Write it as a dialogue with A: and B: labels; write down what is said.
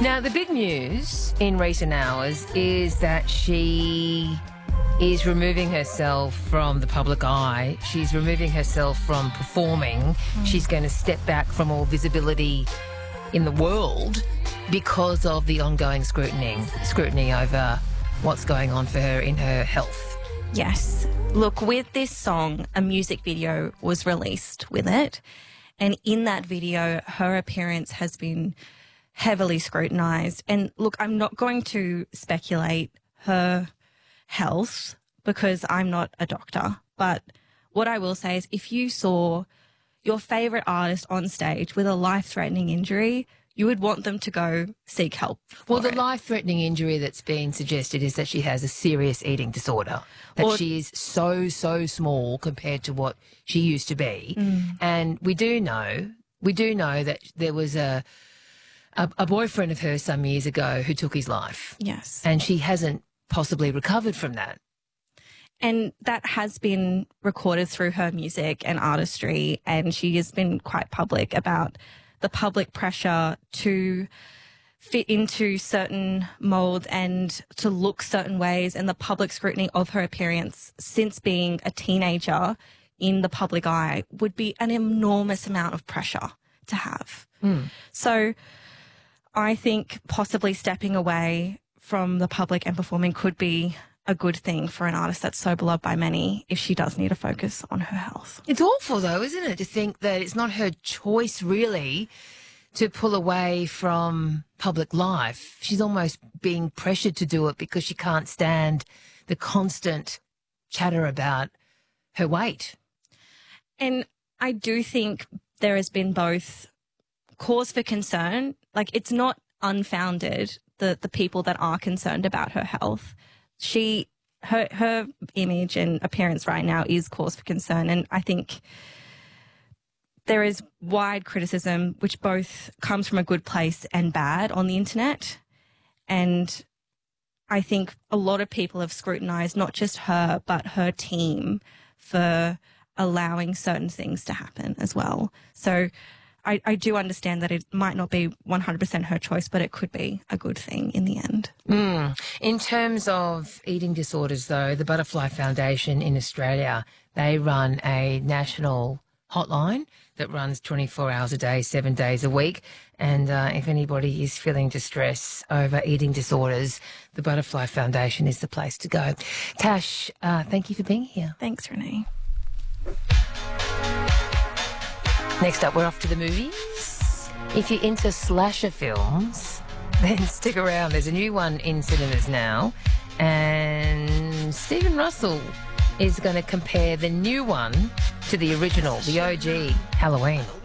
A: Now, the big news in recent hours is that she is removing herself from the public eye. She's removing herself from performing. She's going to step back from all visibility in the world because of the ongoing scrutiny over what's going on for her in her health.
B: Yes. Look, with this song, a music video was released with it. And in that video, her appearance has been heavily scrutinised. And look, I'm not going to speculate her health because I'm not a doctor. But what I will say is if you saw your favourite artist on stage with a life-threatening injury, you would want them to go seek help.
A: Well, the life-threatening injury that's been suggested is that she has a serious eating disorder, that she is so small compared to what she used to be. And we do know that there was a boyfriend of hers some years ago who took his life.
B: Yes.
A: And she hasn't possibly recovered from that.
B: And that has been recorded through her music and artistry, and she has been quite public about the public pressure to fit into certain molds and to look certain ways, and the public scrutiny of her appearance since being a teenager in the public eye would be an enormous amount of pressure to have. So I think possibly stepping away from the public and performing could be a good thing for an artist that's so beloved by many if she does need to focus on her health.
A: It's awful, though, isn't it, to think that it's not her choice, really, to pull away from public life. She's almost being pressured to do it because she can't stand the constant chatter about her weight.
B: And I do think there has been both cause for concern. Like, it's not unfounded, the people that are concerned about her health. Her image and appearance right now is cause for concern, and I think there is wide criticism, which both comes from a good place and bad on the internet. And I think a lot of people have scrutinised not just her, but her team for allowing certain things to happen as well. So I do understand that it might not be 100% her choice, but it could be a good thing in the end.
A: In terms of eating disorders, though, the Butterfly Foundation in Australia, they run a national hotline that runs 24 hours a day, 7 days a week. And if anybody is feeling distress over eating disorders, the Butterfly Foundation is the place to go. Tash, thank you for being here.
B: Thanks, Renee.
A: Next up, we're off to the movies. If you're into slasher films, then stick around. There's a new one in cinemas now, and Stephen Russell is going to compare the new one to the original, the OG Halloween.